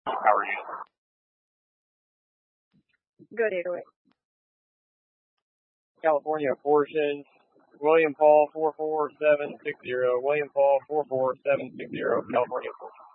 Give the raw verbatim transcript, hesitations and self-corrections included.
How are you? Good, either way. California portions. William Paul four four seven six zero. William Paul four four seven six zero. California portions.